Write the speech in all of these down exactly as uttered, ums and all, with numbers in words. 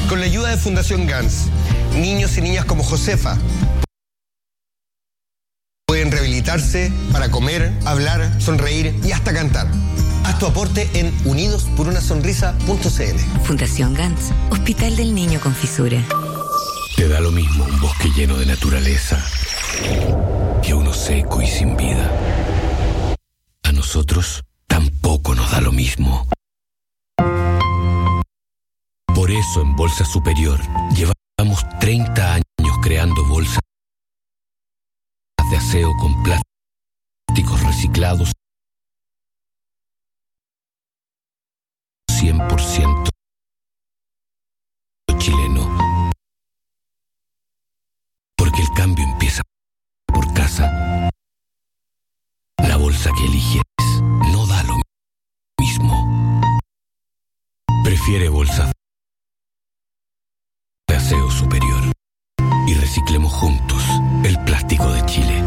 Con la ayuda de Fundación Gans, niños y niñas como Josefa pueden rehabilitarse para comer, hablar, sonreír y hasta cantar. Haz tu aporte en unidos por una sonrisa punto c l. Fundación Gans, Hospital del Niño con Fisura. Te da lo mismo un bosque lleno de naturaleza que uno seco y sin vida. A nosotros tampoco nos da lo mismo. Por eso en Bolsa Superior llevamos treinta años creando bolsas de aseo con plásticos reciclados cien por ciento chileno. Porque el cambio empieza por casa. La bolsa que eliges no da lo mismo. Prefiere bolsas de aseo superior. Y reciclemos juntos el plástico de Chile.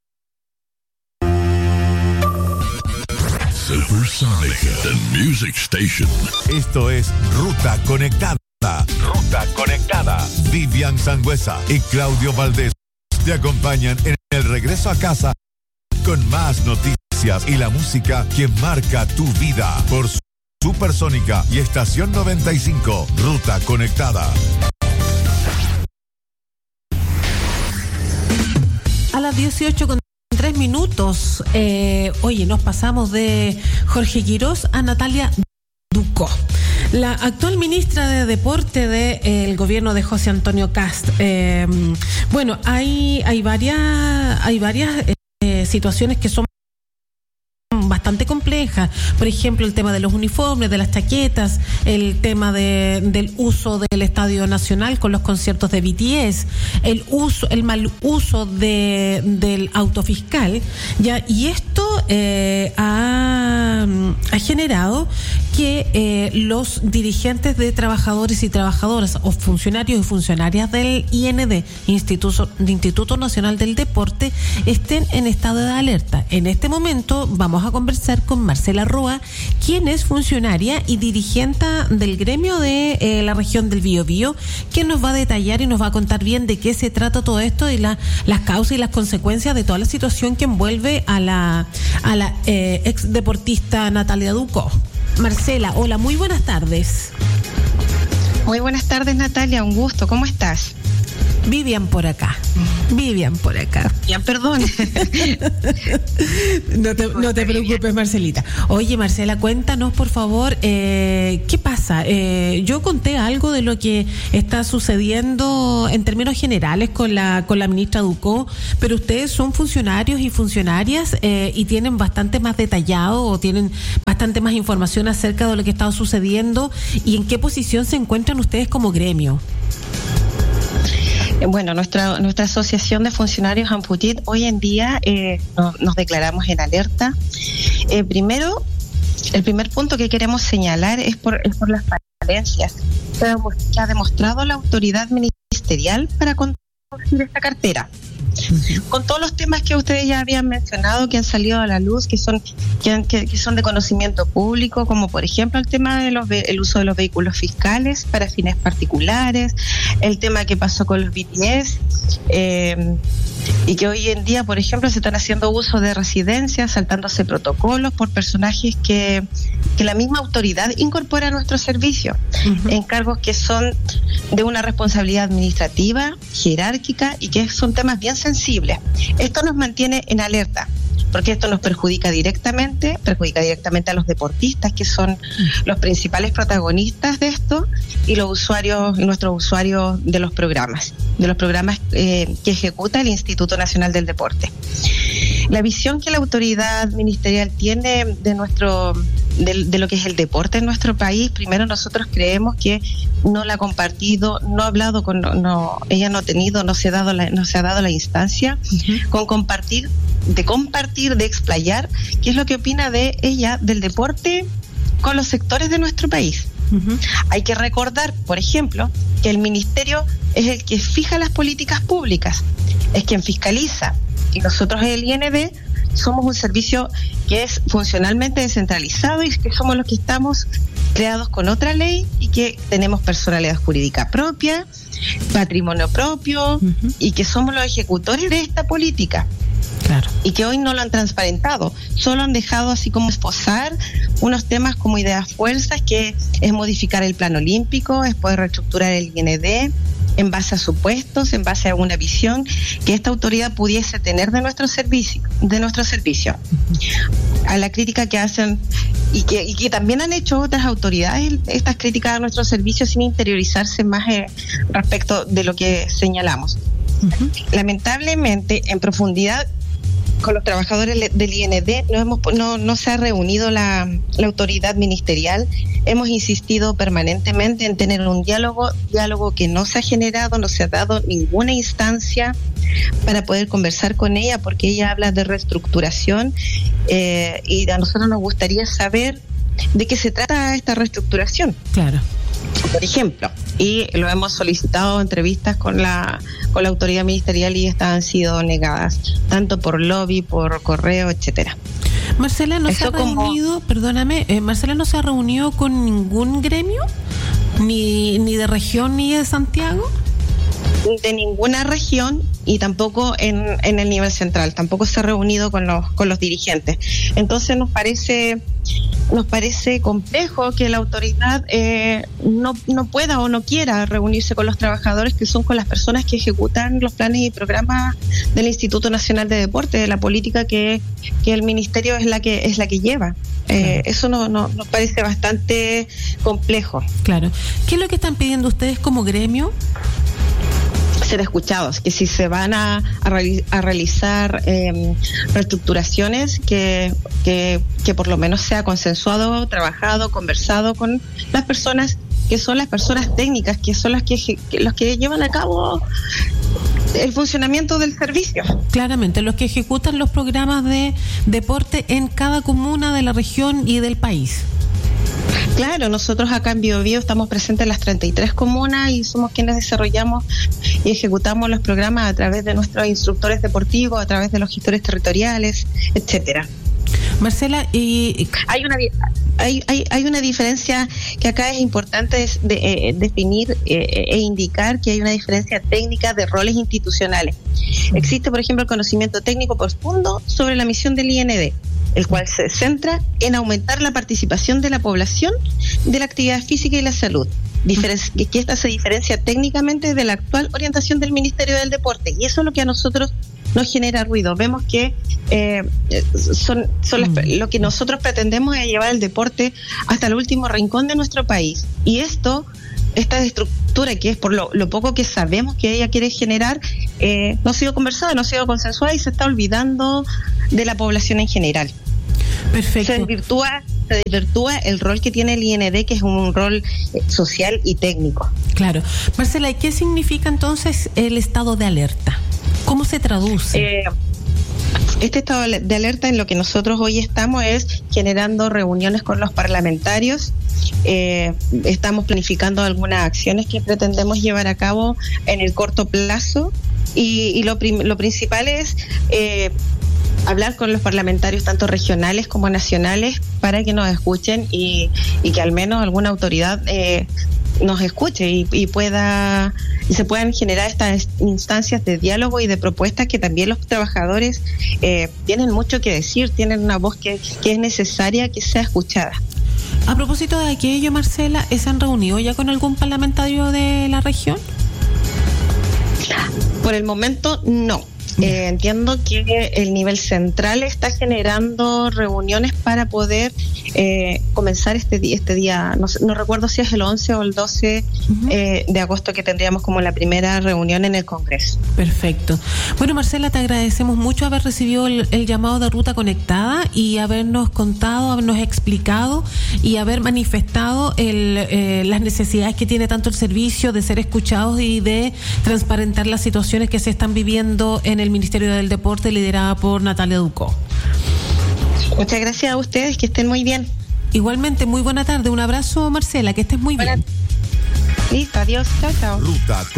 Supersónica, the music station. Esto es Ruta Conectada. Ruta Conectada. Vivian Sangüesa y Claudio Valdés te acompañan en el regreso a casa con más noticias y la música que marca tu vida por Supersónica y Estación noventa y cinco. Ruta Conectada. A las dieciocho con tres minutos, eh, oye, nos pasamos de Jorge Quirós a Natalia Ducó, la actual ministra de Deporte del de, eh, gobierno de José Antonio Kast. Eh, bueno, hay, hay varias, hay varias eh, situaciones que son bastante compleja. Por ejemplo, el tema de los uniformes, de las chaquetas, el tema de, del uso del Estadio Nacional con los conciertos de B T S, el uso, el mal uso de, del autofiscal, ya, y esto eh, ha, ha generado que eh, los dirigentes de trabajadores y trabajadoras o funcionarios y funcionarias del I N D, Instituto, Instituto Nacional del Deporte, estén en estado de alerta. En este momento vamos a conversar con Marcela Roa, quien es funcionaria y dirigente del gremio de eh, la región del Biobío, quien nos va a detallar y nos va a contar bien de qué se trata todo esto y la, las causas y las consecuencias de toda la situación que envuelve a la, a la eh, ex deportista Natalia Ducó. Marcela, hola, muy buenas tardes. Muy buenas tardes, Natalia, un gusto, ¿cómo estás? Vivian por acá, Vivian por acá. Ya, perdón. no, te, no te preocupes, Marcelita. Oye, Marcela, cuéntanos, por favor, eh, ¿qué pasa? Eh, yo conté algo de lo que está sucediendo en términos generales con la con la ministra Ducó, pero ustedes son funcionarios y funcionarias eh, y tienen bastante más detallado o tienen bastante más información acerca de lo que está sucediendo y en qué posición se encuentran ustedes como gremio. Bueno, nuestra nuestra asociación de funcionarios Amputit hoy en día eh, no, nos declaramos en alerta. Eh, primero, el primer punto que queremos señalar es por, es por las falencias que ha demostrado la autoridad ministerial para conducir esta cartera. Con todos los temas que ustedes ya habían mencionado, que han salido a la luz, que son que, han, que, que son de conocimiento público, como por ejemplo el tema de los el uso de los vehículos fiscales para fines particulares, el tema que pasó con los B T S, eh, y que hoy en día, por ejemplo, se están haciendo uso de residencias, saltándose protocolos por personajes que, que la misma autoridad incorpora a nuestro servicio, uh-huh. en cargos que son de una responsabilidad administrativa, jerárquica, y que son temas bien sensibles. Esto nos mantiene en alerta, porque esto nos perjudica directamente, perjudica directamente a los deportistas, que son los principales protagonistas de esto, y los usuarios, y nuestros usuarios de los programas, de los programas eh, que ejecuta el Instituto Nacional del Deporte. La visión que la autoridad ministerial tiene de nuestro de, de lo que es el deporte en nuestro país, primero nosotros creemos que no la ha compartido, no ha hablado con, no, no ella no ha tenido, no se ha dado la, no se ha dado la instancia uh-huh. con compartir, de compartir, de explayar, qué es lo que opina de ella del deporte con los sectores de nuestro país. Uh-huh. Hay que recordar, por ejemplo, que el ministerio es el que fija las políticas públicas, es quien fiscaliza, y nosotros el I N D somos un servicio que es funcionalmente descentralizado y que somos los que estamos creados con otra ley y que tenemos personalidad jurídica propia, patrimonio propio, uh-huh. y que somos los ejecutores de esta política. Claro. Y que hoy no lo han transparentado, solo han dejado así como esposar unos temas como ideas fuerzas, que es modificar el plan olímpico, es poder reestructurar el I N D en base a supuestos, en base a una visión que esta autoridad pudiese tener de nuestro servicio, de nuestro servicio. A la crítica que hacen y que, y que también han hecho otras autoridades, estas críticas a nuestro servicio sin interiorizarse más eh, respecto de lo que señalamos. Uh-huh. Lamentablemente, en profundidad, con los trabajadores del I N D no hemos no, no se ha reunido la, la autoridad ministerial. Hemos insistido permanentemente en tener un diálogo, diálogo que no se ha generado, no se ha dado ninguna instancia para poder conversar con ella, porque ella habla de reestructuración eh, y a nosotros nos gustaría saber de qué se trata esta reestructuración. Claro. Por ejemplo, y lo hemos solicitado entrevistas con la con la autoridad ministerial y estas han sido negadas, tanto por lobby, por correo, etcétera. Marcela, ¿no se ha reunido, como, perdóname, eh, Marcela no se ha reunido con ningún gremio, ni, ni de región ni de Santiago? De ninguna región y tampoco en, en el nivel central, tampoco se ha reunido con los con los dirigentes. Entonces nos parece nos parece complejo que la autoridad eh, no no pueda o no quiera reunirse con los trabajadores, que son con las personas que ejecutan los planes y programas del Instituto Nacional de Deporte, de la política que, que el ministerio es la que es la que lleva. Eh, eso no, no, nos parece bastante complejo. Claro. ¿Qué es lo que están pidiendo ustedes como gremio? Ser escuchados, que si se van a, a, reali- a realizar eh, reestructuraciones, que, que, que por lo menos sea consensuado, trabajado, conversado con las personas que son las personas técnicas, que son las que, que los que llevan a cabo el funcionamiento del servicio. Claramente, los que ejecutan los programas de deporte en cada comuna de la región y del país. Claro, nosotros acá en Biobío estamos presentes en las treinta y tres comunas y somos quienes desarrollamos y ejecutamos los programas a través de nuestros instructores deportivos, a través de los gestores territoriales, etcétera. Marcela, y hay una hay, hay, hay una diferencia que acá es importante de, eh, definir eh, e indicar que hay una diferencia técnica de roles institucionales. Existe, por ejemplo, el conocimiento técnico profundo sobre la misión del I N D, el cual se centra en aumentar la participación de la población de la actividad física y la salud. Diferen- que esta se diferencia técnicamente de la actual orientación del Ministerio del Deporte, y eso es lo que a nosotros nos genera ruido. Vemos que eh, son, son las, lo que nosotros pretendemos es llevar el deporte hasta el último rincón de nuestro país, y esto esta estructura, que es por lo, lo poco que sabemos que ella quiere generar, eh, no ha sido conversada, no ha sido consensuada y se está olvidando de la población en general. Perfecto. Se desvirtúa, se desvirtúa el rol que tiene el I N D, que es un rol eh, social y técnico. Claro. Marcela, ¿y qué significa entonces el estado de alerta? ¿Cómo se traduce? Eh, Este estado de alerta, en lo que nosotros hoy estamos, es generando reuniones con los parlamentarios. Eh, estamos planificando algunas acciones que pretendemos llevar a cabo en el corto plazo, y, y lo, prim- lo principal es eh, hablar con los parlamentarios tanto regionales como nacionales para que nos escuchen y, y que al menos alguna autoridad eh, nos escuche y, y pueda y se puedan generar estas instancias de diálogo y de propuestas, que también los trabajadores eh, tienen mucho que decir, tienen una voz que, que es necesaria que sea escuchada. A propósito de aquello, Marcela, ¿se han reunido ya con algún parlamentario de la región? Por el momento, no. Eh, entiendo que el nivel central está generando reuniones para poder eh, comenzar este día, este día no, no recuerdo si es el once o el doce uh-huh. eh, de agosto, que tendríamos como la primera reunión en el Congreso. Perfecto. Bueno, Marcela, te agradecemos mucho haber recibido el, el llamado de Ruta Conectada y habernos contado, habernos explicado y haber manifestado el, eh, las necesidades que tiene tanto el servicio de ser escuchados y de transparentar las situaciones que se están viviendo en el Ministerio del Deporte, liderada por Natalia Ducó. Muchas gracias a ustedes, que estén muy bien. Igualmente, muy buena tarde. Un abrazo, Marcela, que estés muy Buena. bien. Listo, adiós, chao, chao. Ruta